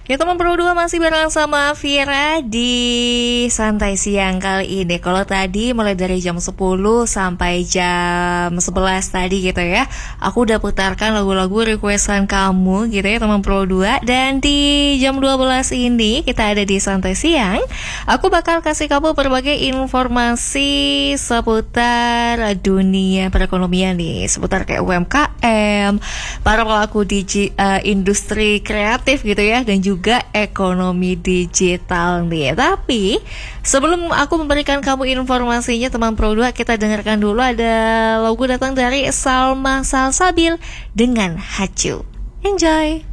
Ya teman Pro 2 masih bareng sama Vira di Santai Siang kali ini. Kalau tadi mulai dari jam 10 sampai jam 11 tadi gitu ya, aku udah putarkan lagu-lagu requestan kamu gitu ya teman Pro 2. Dan di jam 12 ini kita ada di Santai Siang. Aku bakal kasih kamu berbagai informasi seputar dunia perekonomian nih, seputar kayak UMKM, para pelaku industri kreatif gitu ya, dan juga ekonomi digital nih. Tapi sebelum aku memberikan kamu informasinya teman Pro 2, kita dengarkan dulu ada lagu datang dari Salma Salsabil dengan Hacu. Enjoy.